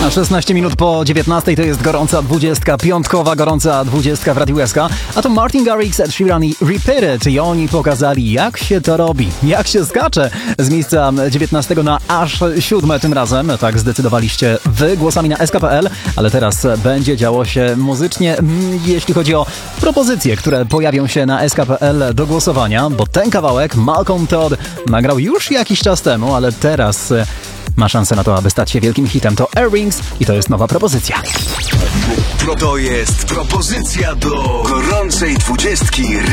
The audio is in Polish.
16 minut po 19 to jest gorąca 20, piątkowa gorąca 20 w Radiu SK. A to Martin Garrix, Ed Sheeran i Repeated. I oni pokazali, jak się to robi, jak się skacze z miejsca 19 na aż 7 tym razem. Tak zdecydowaliście wy głosami na sk.pl, ale teraz będzie działo się muzycznie, jeśli chodzi o propozycje, które pojawią się na sk.pl do głosowania, bo ten kawałek Malcolm Todd nagrał już jakiś czas temu, ale teraz ma szansę na to, aby stać się wielkim hitem. To Earrings i to jest nowa propozycja. To jest propozycja do gorącej 20